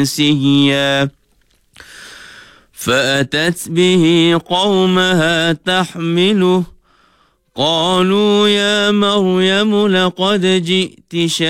سِهْيًا فأتت به قومها تحمله قالوا يا مريم لقد جئت